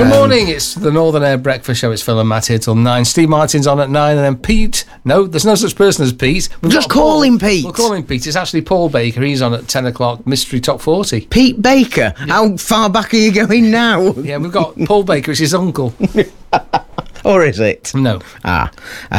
Good morning, it's the Northern Air Breakfast Show. It's Phil and Matt here till 9. Steve Martin's on at 9, and then Pete. No, there's no such person as Pete. Just call him Pete. We'll call him Pete. It's actually Paul Baker. He's on at 10 o'clock, Mystery Top 40. Pete Baker? Yeah. How far back are you going now? Yeah, we've got Paul Baker, it's his uncle. Or is it? No.